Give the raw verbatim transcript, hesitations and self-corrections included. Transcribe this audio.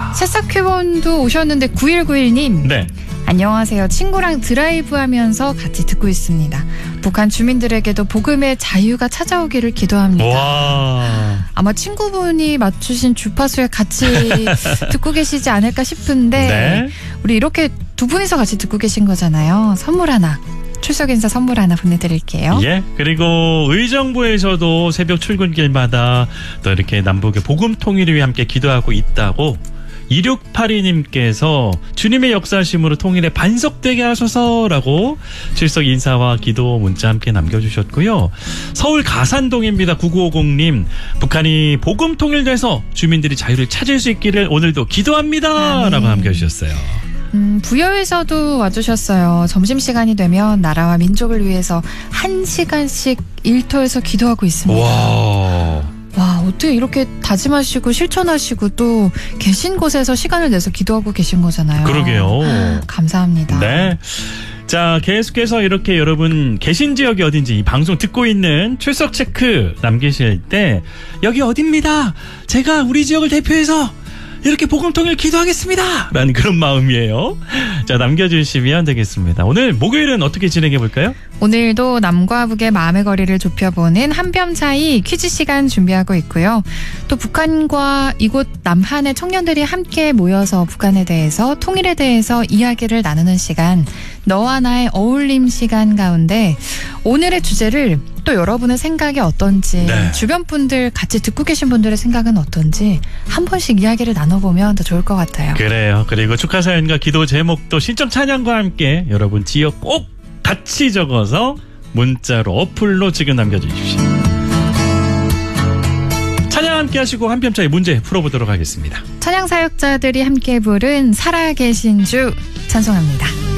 새싹회원도 오셨는데 구일구일 님. 네. 안녕하세요. 친구랑 드라이브하면서 같이 듣고 있습니다. 북한 주민들에게도 복음의 자유가 찾아오기를 기도합니다. 와. 아마 친구분이 맞추신 주파수에 같이 듣고 계시지 않을까 싶은데 네. 우리 이렇게 두 분이서 같이 듣고 계신 거잖아요. 선물 하나. 출석 인사 선물 하나 보내드릴게요. 예. 그리고 의정부에서도 새벽 출근길마다 또 이렇게 남북의 복음 통일을 위해 함께 기도하고 있다고 이육팔이 님께서 주님의 역사심으로 통일에 반석되게 하소서라고 출석 인사와 기도 문자 함께 남겨주셨고요. 서울 가산동입니다. 구구오공 님. 북한이 복음 통일돼서 주민들이 자유를 찾을 수 있기를 오늘도 기도합니다. 아, 네. 라고 남겨주셨어요. 음, 부여에서도 와주셨어요. 점심시간이 되면 나라와 민족을 위해서 한 시간씩 일터에서 기도하고 있습니다. 와. 와, 어떻게 이렇게 다짐하시고 실천하시고 또 계신 곳에서 시간을 내서 기도하고 계신 거잖아요. 그러게요. 아, 감사합니다. 네. 자, 계속해서 이렇게 여러분 계신 지역이 어딘지 이 방송 듣고 있는 출석 체크 남기실 때 여기 어딥니다. 제가 우리 지역을 대표해서 이렇게 복음통일 기도하겠습니다 라는 그런 마음이에요. 자, 남겨주시면 되겠습니다. 오늘 목요일은 어떻게 진행해 볼까요? 오늘도 남과 북의 마음의 거리를 좁혀보는 한 뼘 차이 퀴즈 시간 준비하고 있고요. 또 북한과 이곳 남한의 청년들이 함께 모여서 북한에 대해서 통일에 대해서 이야기를 나누는 시간, 너와 나의 어울림 시간 가운데 오늘의 주제를 또 여러분의 생각이 어떤지 네. 주변 분들 같이 듣고 계신 분들의 생각은 어떤지 한 번씩 이야기를 나눠보면 더 좋을 것 같아요. 그래요. 그리고 축하 사연과 기도 제목도 신청 찬양과 함께 여러분 지역 꼭 같이 적어서 문자로 어플로 지금 남겨주십시오. 찬양 함께 하시고 한 뼘 차이 문제 풀어보도록 하겠습니다. 찬양 사역자들이 함께 부른 살아계신 주 찬송합니다.